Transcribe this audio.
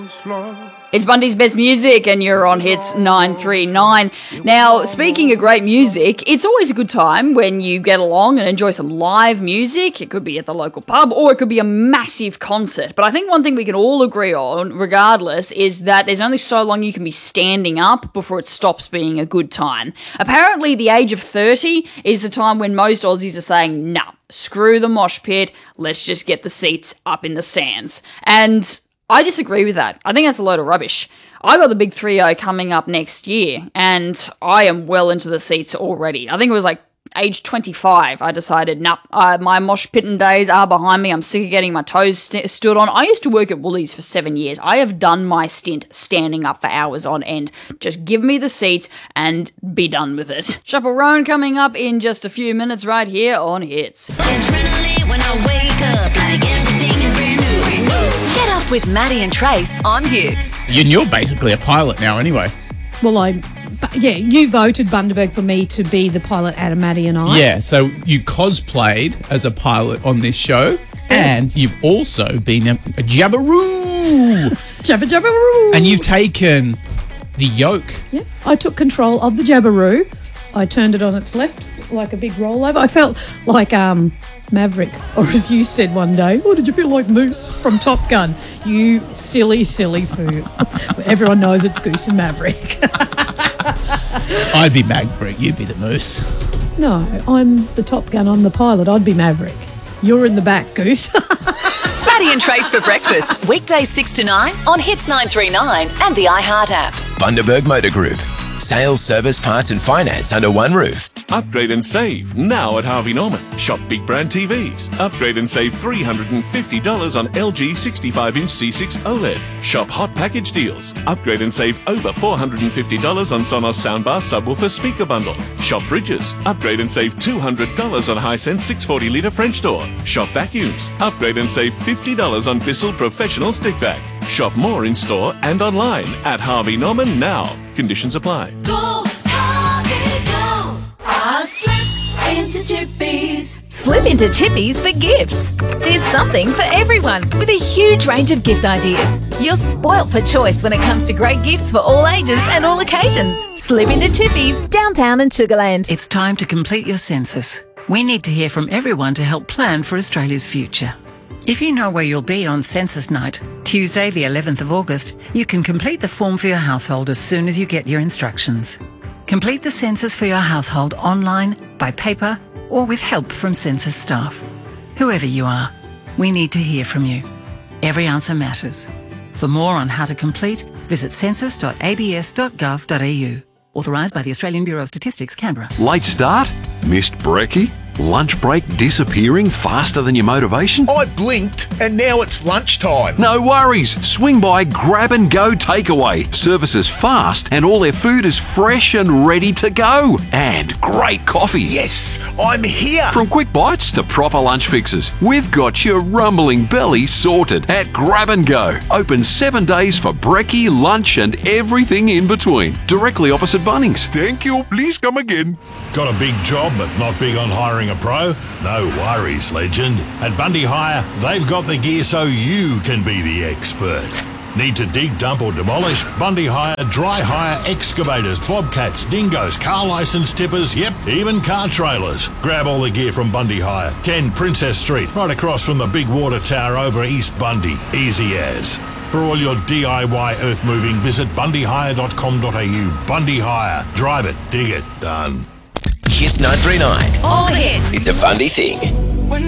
It's Bundy's Best Music, and you're on Hits 939. Now, speaking of great music, it's always a good time when you get along and enjoy some live music. It could be at the local pub, or it could be a massive concert. But I think one thing we can all agree on, regardless, is that there's only so long you can be standing up before it stops being a good time. Apparently, the age of 30 is the time when most Aussies are saying, nah, screw the mosh pit, let's just get the seats up in the stands. And I disagree with that. I think that's a load of rubbish. I got the big 3-0 coming up next year, and I am well into the seats already. I think it was like age 25, I decided, my mosh pitting days are behind me. I'm sick of getting my toes stood on. I used to work at Woolies for 7 years. I have done my stint standing up for hours on end. Just give me the seats and be done with it. Chaperone coming up in just a few minutes right here on Hits. Adrenaline when I wake up, like everything is brand new. Get up with Maddie and Trace on Hits. You're basically a pilot now anyway. Well, you voted Bundaberg for me to be the pilot out of Maddie and I. Yeah, so you cosplayed as a pilot on this show, and you've also been a jabberoo. Jabberoo. And you've taken the yoke. Yeah, I took control of the jabberoo. I turned it on its left like a big rollover. I felt like Maverick, or as you said one day, did you feel like Moose from Top Gun? You silly fool. Everyone knows it's Goose and Maverick. I'd be Maverick, you'd be the Moose. No, I'm the Top Gun, I'm the pilot, I'd be Maverick. You're in the back, Goose. Maddie and Trace for breakfast, weekdays 6 to 9 on Hits 939 and the iHeart app. Bundaberg Motor Group. Sales, service, parts and finance under one roof. Upgrade and save now at Harvey Norman. Shop big brand TVs. Upgrade and save $350 on LG 65-inch C6 OLED. Shop hot package deals. Upgrade and save over $450 on Sonos soundbar subwoofer speaker bundle. Shop fridges. Upgrade and save $200 on Hisense 640-litre French door. Shop vacuums. Upgrade and save $50 on Bissell Professional Stick Vac. Shop more in store and online at Harvey Norman now. Conditions apply. Go, Harvey, go. I slip into Chippies. Slip into Chippies for gifts. There's something for everyone with a huge range of gift ideas. You're spoilt for choice when it comes to great gifts for all ages and all occasions. Slip into Chippies, downtown and Sugarland. It's time to complete your census. We need to hear from everyone to help plan for Australia's future. If you know where you'll be on census night, Tuesday the 11th of August, you can complete the form for your household as soon as you get your instructions. Complete the census for your household online, by paper, or with help from census staff. Whoever you are, we need to hear from you. Every answer matters. For more on how to complete, visit census.abs.gov.au. Authorised by the Australian Bureau of Statistics, Canberra. Late start? Missed brekkie? Lunch break disappearing faster than your motivation? I blinked and now it's lunchtime. No worries. Swing by Grab and Go Takeaway. Service is fast and all their food is fresh and ready to go. And great coffee. Yes, I'm here. From quick bites to proper lunch fixes, we've got your rumbling belly sorted at Grab and Go. Open 7 days for brekkie, lunch and everything in between. Directly opposite Bunnings. Thank you. Please come again. Got a big job but not big on hiring a pro? No worries, legend. At Bundy Hire, they've got the gear so you can be the expert. Need to dig, dump or demolish? Bundy Hire, dry hire, excavators, bobcats, dingoes, car licence tippers, yep, even car trailers. Grab all the gear from Bundy Hire, 10 Princess Street, right across from the big water tower over East Bundy. Easy as. For all your DIY earth moving, visit bundyhire.com.au. Bundy Hire. Drive it, dig it, done. Hits 939. All hits. It's a Bundy thing.